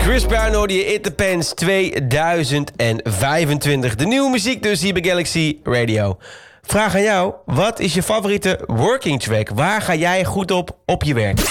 Chris Brown hoorde je It Depends 2025. De nieuwe muziek dus hier bij Galaxy Radio. Vraag aan jou, wat is je favoriete working track? Waar ga jij goed op je werk?